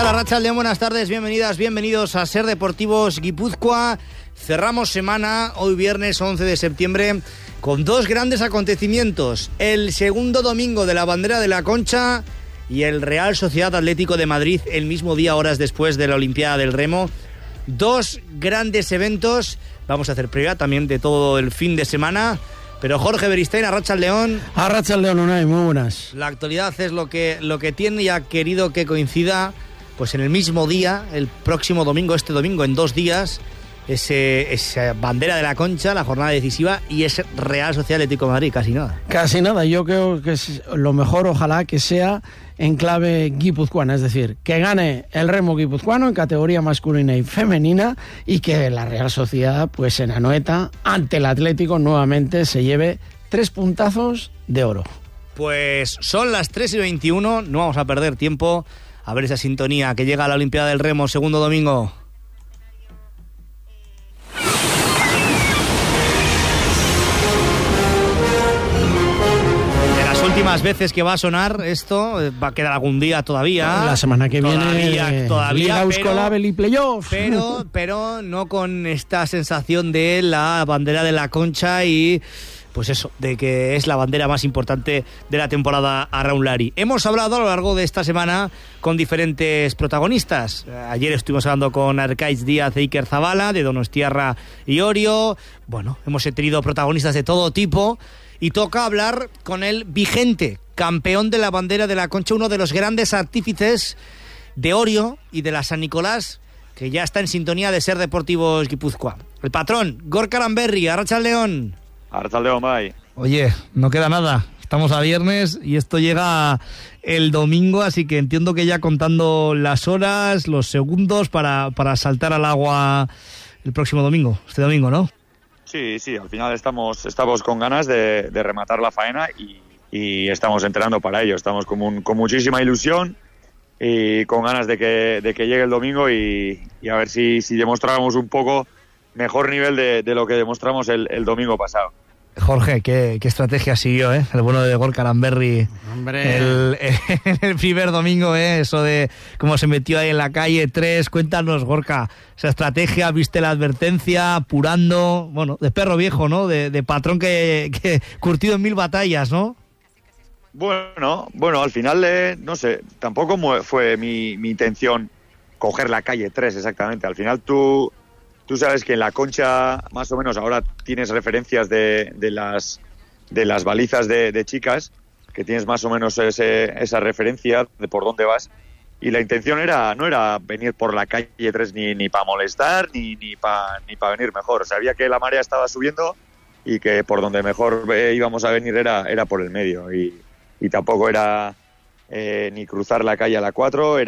tal? Arratsaldeon, buenas tardes, bienvenidas, bienvenidos a Ser Deportivos Guipúzcoa. Cerramos semana, hoy viernes 11 de septiembre, con dos grandes acontecimientos. El segundo domingo de la bandera de la Concha y el Real Sociedad Atlético de Madrid el mismo día, horas después de la Olimpiada del Remo. Dos grandes eventos. Vamos a hacer previa también de todo el fin de semana. Pero Jorge Beristain, Arratsaldeon. Arratsaldeon, Unai, muy buenas. La actualidad es lo que tiene y ha querido que coincida pues en el mismo día, el próximo domingo, este domingo, en 2 días, esa bandera de la Concha, la jornada decisiva, y ese Real Sociedad Atlético de Madrid, casi nada. Casi nada, yo creo que es lo mejor, ojalá que sea en clave guipuzcoana, es decir, que gane el remo guipuzcoano en categoría masculina y femenina y que la Real Sociedad, pues en Anoeta, ante el Atlético, nuevamente se lleve 3 puntazos de oro. Pues son las 3:21, no vamos a perder tiempo a ver esa sintonía que llega a la Olimpiada del Remo, segundo domingo. Últimas veces que va a sonar esto, va a quedar algún día todavía. La semana que viene todavía Euskolabel y playoff. Pero no con esta sensación de la bandera de la Concha y pues eso, de que es la bandera más importante de la temporada a Raulari. Hemos hablado a lo largo de esta semana con diferentes protagonistas. Ayer estuvimos hablando con Arcaiz Díaz e Iker Zabala, de Donostiarra y Orio. Bueno, hemos tenido protagonistas de todo tipo. Y toca hablar con el vigente campeón de la bandera de la Concha, uno de los grandes artífices de Orio y de la San Nicolás, que ya está en sintonía de Ser Deportivos Guipúzcoa. El patrón, Gorka Aranberri, Arratsaldeon. Arratsaldeon, bai. Oye, no queda nada. Estamos a viernes y esto llega el domingo, así que entiendo que ya contando las horas, los segundos para saltar al agua el próximo domingo, este domingo, ¿no? Sí, al final estamos con ganas de rematar la faena y estamos entrenando para ello. Estamos con muchísima ilusión y con ganas de que llegue el domingo y a ver si demostramos un poco mejor nivel de lo que demostramos el domingo pasado. Jorge, ¿qué estrategia siguió, el bueno de Gorka Aranberri? Hombre, el primer domingo, eso de cómo se metió ahí en la calle 3. Cuéntanos, Gorka, esa estrategia, viste la advertencia, apurando, bueno, de perro viejo, ¿no? De patrón que curtido en 1000 batallas, ¿no? Bueno, al final, no sé, tampoco fue mi intención coger la calle 3 exactamente. Al final tú sabes que en la Concha, más o menos, ahora tienes referencias de las balizas de chicas, que tienes más o menos esa referencia de por dónde vas. Y la intención no era venir por la calle 3 ni para molestar, ni para venir mejor. Sabía que la marea estaba subiendo y que por donde mejor íbamos a venir era por el medio. Y tampoco era ni cruzar la calle a la 4,